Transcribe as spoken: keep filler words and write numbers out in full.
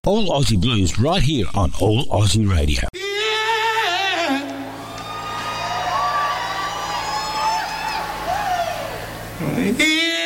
All Aussie Blues right here on All Aussie Radio. Yeah. Yeah.